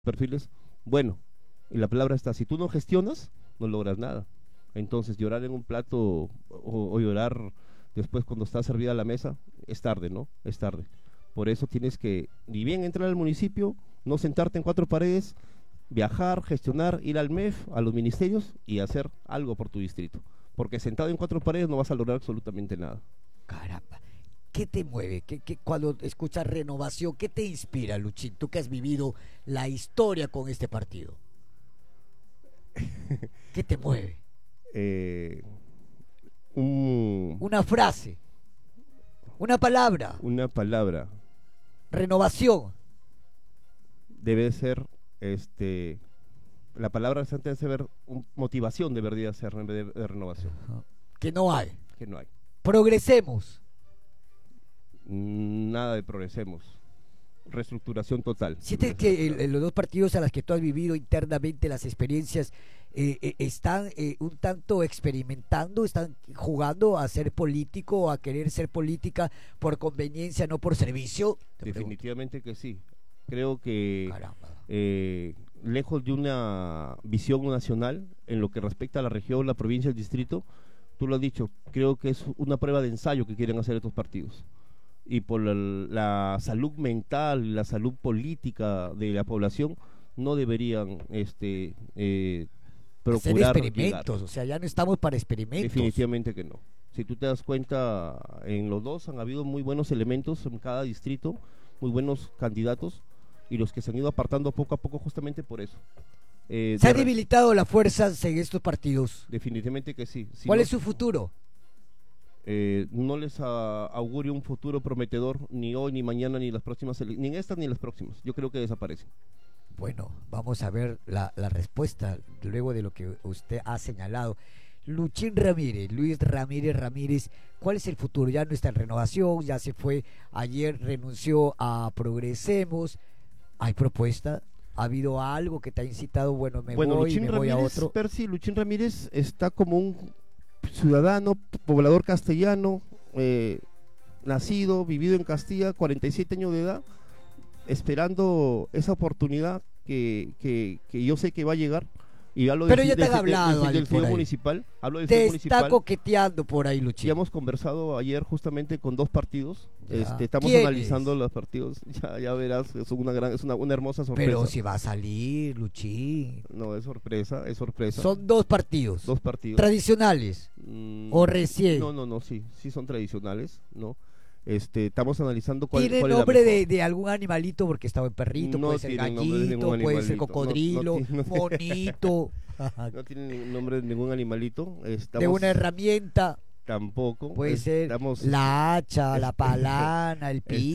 perfiles, bueno, y la palabra está, si tú no gestionas, no logras nada. Entonces llorar en un plato o llorar después cuando está servida la mesa, es tarde, ¿no? Es tarde. Por eso tienes que, ni bien entrar al municipio, no sentarte en cuatro paredes, viajar, gestionar, ir al MEF, a los ministerios y hacer algo por tu distrito. Porque sentado en cuatro paredes no vas a lograr absolutamente nada. Caramba. ¿Qué te mueve? Cuando escuchas renovación, qué te inspira, Luchín? Tú que has vivido la historia con este partido. ¿Qué te mueve? Eh, un, Una frase, una palabra, una palabra renovación. debe ser, la palabra antes de ver motivación debería ser en vez de renovación, Que no hay. que no hay. Progresemos. Nada de progresemos, reestructuración total. ¿Sientes que los dos partidos a los que tú has vivido internamente las experiencias están un tanto experimentando, están jugando a ser político, a querer ser política por conveniencia, no por servicio? Definitivamente que sí. Creo que Caramba. lejos de una visión nacional en lo que respecta a la región, la provincia, el distrito, tú lo has dicho, creo que es una prueba de ensayo que quieren hacer estos partidos. Y por la salud mental, la salud política de la población, no deberían Hacer procurar experimentos, llegar. o sea, ya no estamos para experimentos. Definitivamente que no. Si tú te das cuenta, en los dos han habido muy buenos elementos en cada distrito, muy buenos candidatos, y los que se han ido apartando poco a poco justamente por eso. ¿Se ha debilitado las fuerzas en estos partidos? Definitivamente que sí. Si ¿Cuál no, es su futuro? no les augurio un futuro prometedor ni hoy, ni mañana, ni las próximas, ni en estas ni en las próximas. Yo creo que desaparecen. Bueno, vamos a ver la respuesta luego de lo que usted ha señalado. Luchín Ramírez, Luis Ramírez, ¿cuál es el futuro? Ya no está en renovación, ya se fue, ayer renunció a Progresemos. ¿Hay propuesta? ¿Ha habido algo que te ha incitado? Bueno, me voy, Luchín me voy a Ramírez, otro. Percy, Luchín Ramírez está como un ciudadano, poblador castellano, nacido, vivido en Castilla, 47 años de edad, esperando esa oportunidad que yo sé que va a llegar. Y hablo Pero ya te han hablado del ahí por señor ahí. municipal, hablo del Te señor está municipal. coqueteando por ahí, Luchín. Ya hemos conversado ayer justamente con dos partidos. Ya. Estamos ¿Quiénes? analizando los partidos. Ya verás, es una hermosa sorpresa. Pero si va a salir, Luchín. No, es sorpresa, es sorpresa. Son dos partidos. Dos partidos. ¿Tradicionales o recién? No, sí son tradicionales, ¿no? Estamos analizando cuál ¿Tiene es la nombre mejor. de algún animalito? Porque estaba en perrito, No puede ser tiene nombre de gallito, ningún puede ser animalito. cocodrilo, No monito, No tiene nombre de ningún animalito. de una herramienta, Tampoco. puede ser Estamos, la hacha, la es- palana, el pico.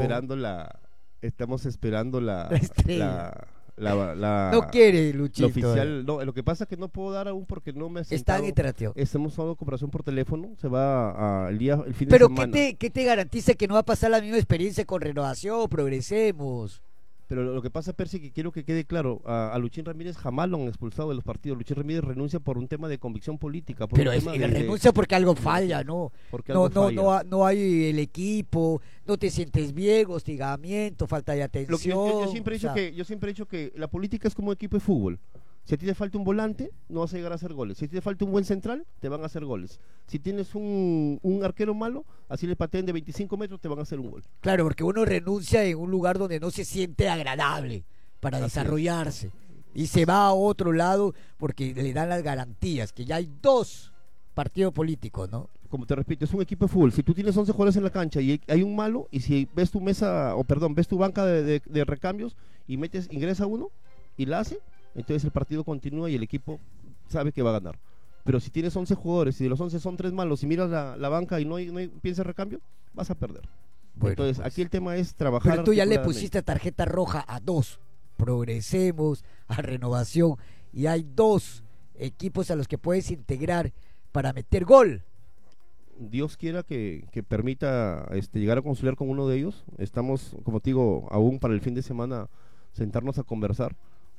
Estamos esperando La estrella. la No quiere, la Luchito. oficial. No, lo que pasa es que no puedo dar aún porque no me ha Está en sentado. interacción. Estamos haciendo cooperación por teléfono. Se va el fin de Pero semana. ¿qué te garantiza que no va a pasar la misma experiencia con Renovación, Progresemos? Pero lo que pasa, Percy, que quiero que quede claro, a Luchín Ramírez jamás lo han expulsado de los partidos. Luchín Ramírez renuncia por un tema de convicción política. Por Pero un tema renuncia porque algo falla, ¿no? porque No, algo no, falla. no hay el equipo, no te sientes bien, hostigamiento, falta de atención. Lo que yo siempre he o dicho sea, yo siempre he dicho que la política es como un equipo de fútbol. Si a ti te falta un volante, no vas a llegar a hacer goles. Si a ti te falta un buen central, te van a hacer goles. Si tienes un arquero malo, así le pateen de 25 metros, te van a hacer un gol. claro, porque uno renuncia en un lugar donde no se siente agradable para Así desarrollarse. Y se va a otro lado porque le dan las garantías, que ya hay dos partidos políticos, ¿no? Como te repito, es un equipo de fútbol. Si tú tienes 11 jugadores en la cancha y hay un malo, y si ves tu ves tu banca de recambios y ingresa uno y la hace, entonces el partido continúa y el equipo sabe que va a ganar. Pero si tienes 11 jugadores y de los 11 son 3 malos y miras la banca y no hay piensa recambio, vas a perder. Bueno, Entonces, pues, aquí el tema es trabajar. pero tú ya le articuladamente. pusiste tarjeta roja a dos, Progresemos, a Renovación, y hay dos equipos a los que puedes integrar para meter gol. Dios quiera que permita llegar a conciliar con uno de ellos. Estamos, como te digo, aún para el fin de semana sentarnos a conversar.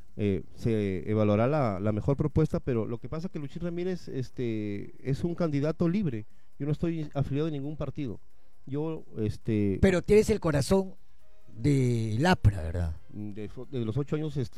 Se evaluará la mejor propuesta, pero lo que pasa es que Luchín Ramírez es un candidato libre. Yo no estoy afiliado a ningún partido. Yo Pero tienes el corazón de Lapra, ¿verdad? De los 8 años